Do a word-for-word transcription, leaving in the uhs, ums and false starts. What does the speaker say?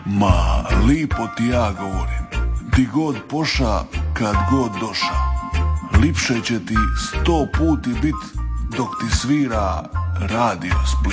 Ma, lipo ti ja govorim, di god poša, kad god doša, lipše će ti sto puti bit dok ti svira Radio Split.